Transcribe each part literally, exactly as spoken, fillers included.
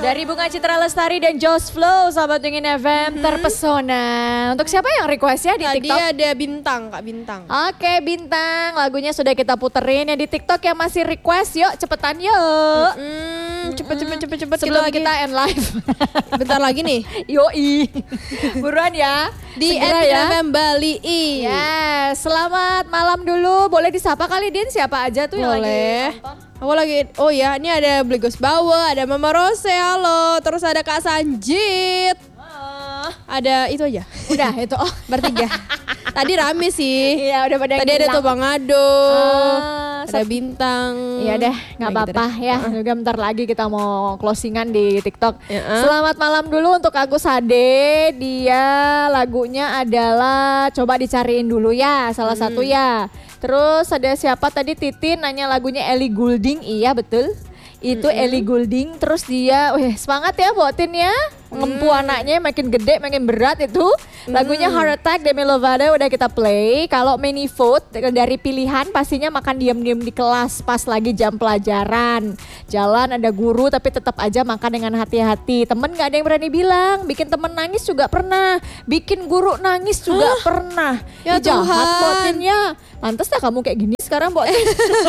Dari Bunga Citra Lestari dan Joss Flow, sahabat Dingin F M mm-hmm. terpesona. Untuk siapa yang request ya di Tadi TikTok? ada Bintang, Kak Bintang. Oke Bintang, lagunya sudah kita puterin. Yang di TikTok yang masih request, yuk cepetan yuk. Mm-hmm. Cepet cepet cepet cepet. Sebelum kita, kita end live. Bentar lagi nih. Yoi. Buruan ya. Di Segera ya. F M Bali. Yes, selamat malam dulu. Boleh disapa kali Din, siapa aja tuh yang Boleh. lagi nonton? Aku lagi, oh ya ini ada Blegos Bawa, ada Mama Rose, halo. Terus ada Kak Sanjit. Uh, ada itu aja. Udah itu, oh bertiga. Tadi rame sih. Iya udah pada Tadi ngilang. ada Tobang Ado, Uh, ada Bintang. Iya deh, nggak Nah, apa-apa gitu ya. Juga bentar lagi kita mau closingan di TikTok. Ya, uh. Selamat malam dulu untuk Agus Ade. Dia lagunya adalah coba dicariin dulu ya, salah hmm. satu ya. Terus ada siapa tadi Titin nanya lagunya Ellie Goulding. Iya betul. Itu mm-hmm. Ellie Goulding. Terus dia, weh semangat ya buat Tin ya. Ngempu mm. anaknya makin gede makin berat itu. Lagunya mm. Heart Attack Demi Lovato udah kita play. Kalau mini vote dari pilihan pastinya makan diam-diam di kelas pas lagi jam pelajaran. Jalan ada guru tapi tetap aja makan dengan hati-hati. Temen gak ada yang berani bilang. Bikin temen nangis juga pernah. Bikin guru nangis juga huh? pernah. Ya Ih, jahat Botinnya. Lantas tak kamu kayak gini sekarang Botin.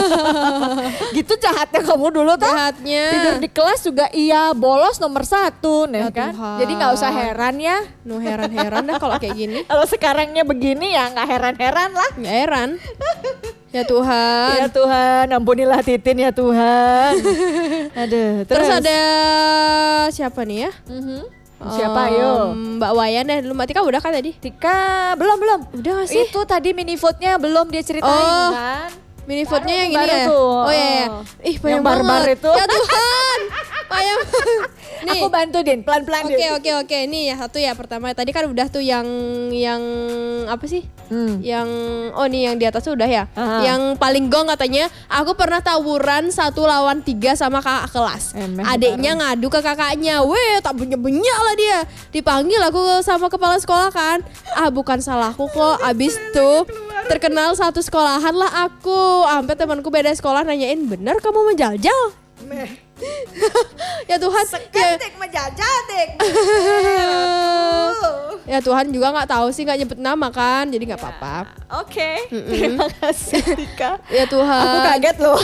Gitu jahatnya kamu dulu tuh. Jahatnya. Tidur di kelas juga iya bolos nomor satu nih ya kan. Tuhan. Jadi gak usah heran ya. No heran-heran dah kalau kayak gini. Kalau sekarangnya begini ya gak heran-heran lah. Gak heran. Ya Tuhan. Ya Tuhan, ampunilah Titin ya Tuhan. Aduh, terus, terus ada siapa nih ya? Mm-hmm. Siapa um, yuk? Mbak Wayan deh dulu. Mbak Tika udah kan tadi? Tika belum belum. Udah gak sih? Itu tadi mini vote-nya belum dia ceritain oh, kan. Mini vote-nya yang ini ya? Tuh. Oh iya, iya. Ih yang barbar itu. Ya Tuhan. Payah. Nih. Aku bantu Din, pelan-pelan Oke okay, oke okay, oke. Okay. Nih ya satu ya pertama. Tadi kan udah tuh yang yang apa sih? Hmm. Yang oh nih yang di atas udah ya. Aha. Yang paling gong katanya, aku pernah tawuran satu lawan tiga sama kakak kelas. Emeh, adiknya baru. Ngadu ke kakaknya, weh tak banyak-banyak lah dia. Dipanggil aku sama kepala sekolah kan. Ah bukan salahku kok. Abis tuh terkenal satu sekolahan lah aku. Sampai temanku beda sekolah nanyain, bener kamu menjajal? Meh. Ya Tuhan, seketik ya. Menjajal dik. Ya Tuhan juga nggak tahu sih, nggak nyebut nama kan, jadi nggak ya. Apa-apa. Oke, okay. Terima kasih Tika. Ya Tuhan. Aku kaget loh.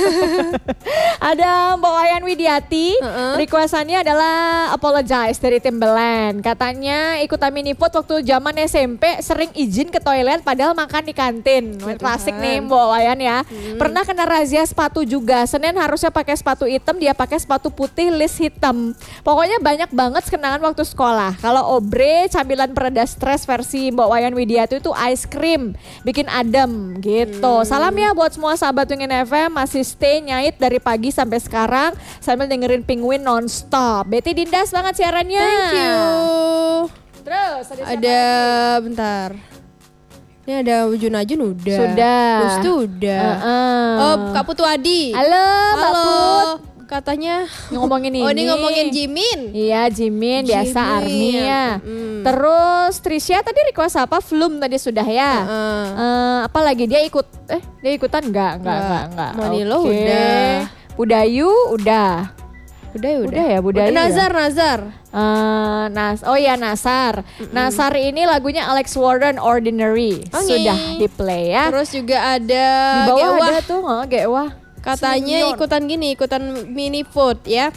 Ada Mbak Wayan Widiati, uh-uh. requestannya adalah Apologize dari Timbaland. Katanya ikutan mini vote waktu zaman S M P sering izin ke toilet padahal makan di kantin. Ya klasik nih Mbak Wayan ya. Hmm. Pernah kena razia sepatu juga. Senin harusnya pakai sepatu hitam, dia pakai sepatu putih list hitam. Pokoknya banyak banget kenangan waktu sekolah. Kalau Obre, camilan pereda stres versi Mbak Wayan Widiati itu ice cream. Bikin adem gitu. Hmm. Salam ya buat semua sahabat Dingin F M. Masih stay nyait dari pagi sampai sekarang sambil dengerin Penguin nonstop. Betty Dindas banget siarannya. Thank you. Terus ada, ada bentar. Ini ada Junajun udah. Sudah. Terus tuh udah. Uh-uh. Oh Kak Putu Adi. Halo, Halo. Kak Put. Katanya ngomongin ini. Oh ini ngomongin Jimin. Iya Jimin, biasa Army ya. Mm. Terus Trisha tadi request apa? Flum tadi sudah ya. Uh-uh. Uh, apa lagi dia ikut? Eh dia ikutan enggak? Enggak enggak enggak. Manilo okay. udah. Budayu udah. Udah ya udah. Udah ya Budayu. Udah, Nazar ya? Nazar. Uh, Nas, oh ya Nasar. Mm-mm. Nasar ini lagunya Alex Warren Ordinary. Okay. Sudah di play ya. Terus juga ada di bawah Gewah. Ada tuh, oh, Gewah. Katanya Senior. Ikutan gini, ikutan mini vote ya.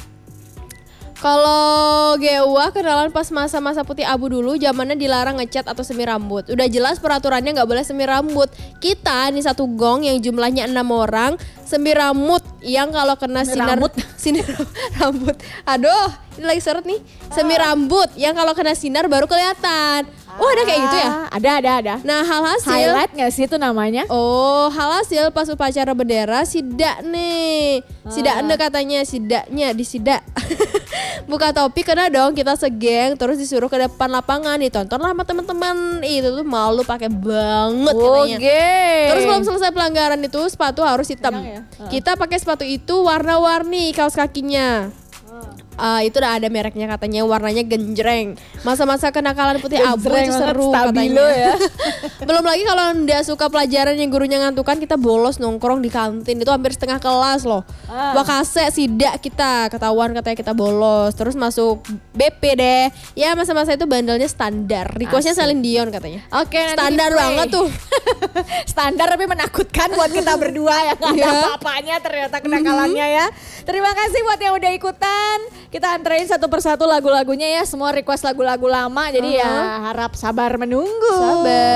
Kalau Gewa kenalan pas masa-masa putih abu dulu, zamannya dilarang ngecat atau semir rambut. Udah jelas peraturannya nggak boleh semir rambut. Kita nih satu gong yang jumlahnya enam orang, semir rambut yang kalau kena semir sinar rambut. sinar rambut. Aduh, ini lagi seret nih. Semir rambut yang kalau kena sinar baru kelihatan. Oh ada kayak gitu ya? Ada, ada, ada. Nah hal hasil. Highlight gak sih itu namanya? Oh hal hasil pas upacara bendera sidak nih. Sidak anda katanya, sidaknya disidak. Buka topi kena dong kita segeng. Terus disuruh ke depan lapangan. Ditonton lah sama teman-teman. Itu tuh malu pakai banget katanya. Okay. Terus belum selesai pelanggaran itu sepatu harus hitam. Ya? Uh. Kita pakai sepatu itu warna-warni kaos kakinya. uh, itu udah ada mereknya katanya, warnanya genjreng. Masa-masa kenakalan putih abu itu seru katanya. Ya. Belum lagi kalau nggak suka pelajaran yang gurunya ngantukan, kita bolos nongkrong di kantin itu hampir setengah kelas loh. Ah. Wakase sidak kita ketahuan katanya kita bolos. Terus masuk B P deh. Ya masa-masa itu bandelnya standar. Requestnya Celine Dion katanya. Oke, standar banget tuh. Standar tapi menakutkan buat kita berdua ya, nggak ada apa-apanya ternyata kenakalannya ya. Terima kasih buat yang udah ikutan. Kita anterin satu persatu lagu-lagunya ya. Semua request lagu-lagu lama. Jadi uh-huh. ya harap sabar menunggu. Sabar.